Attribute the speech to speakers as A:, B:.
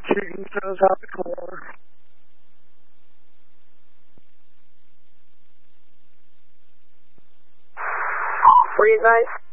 A: Shooting throws out the core.
B: Were you guys?